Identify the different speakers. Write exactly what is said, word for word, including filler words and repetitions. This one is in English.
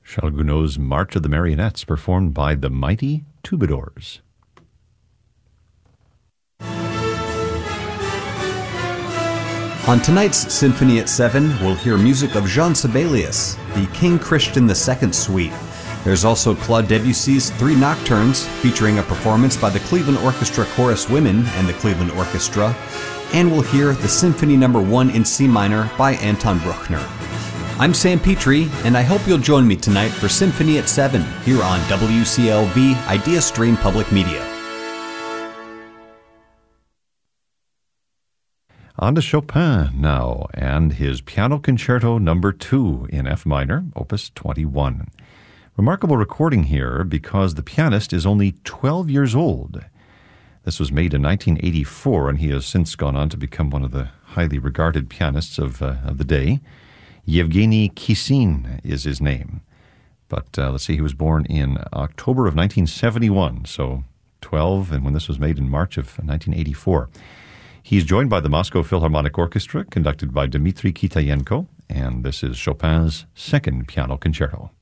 Speaker 1: Charles Gounod's March of the Marionettes, performed by the Mighty Troubadours.
Speaker 2: On tonight's Symphony at seven, we'll hear music of Jean Sibelius, the King Christian the Second Suite. There's also Claude Debussy's Three Nocturnes, featuring a performance by the Cleveland Orchestra Chorus Women and the Cleveland Orchestra. And we'll hear the Symphony Number one in C minor by Anton Bruckner. I'm Sam Petrie, and I hope you'll join me tonight for Symphony at seven here on W C L V Idea Stream Public Media.
Speaker 1: On to Chopin now, and his Piano Concerto Number two in F minor, Opus twenty-one. Remarkable recording here because the pianist is only twelve years old. This was made in nineteen eighty-four, and he has since gone on to become one of the highly regarded pianists of, uh, of the day. Yevgeny Kissin is his name. But uh, let's see, he was born in October of nineteen seventy-one, so twelve, and when this was made in March of nineteen eighty-four. He's joined by the Moscow Philharmonic Orchestra, conducted by Dmitry Kitayenko, and this is Chopin's second piano concerto.